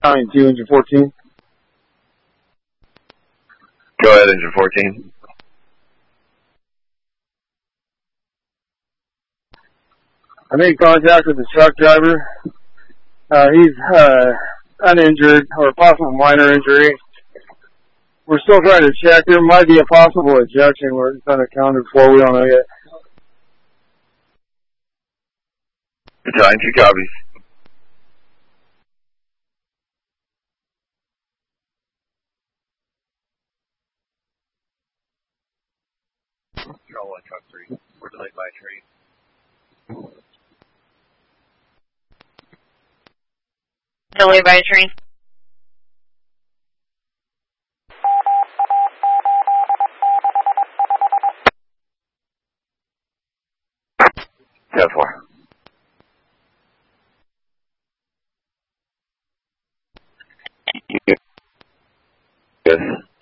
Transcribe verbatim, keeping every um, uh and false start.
nine two, engine fourteen. Go ahead, engine fourteen. I made contact with the truck driver. Uh, he's uh, uninjured or possible minor injury. We're still trying to check. There might be a possible ejection where it's unaccounted for. We don't know yet. Battalion two copies. Control one, truck three. We're delayed by a train. Delayed by a train. ten four. Yes.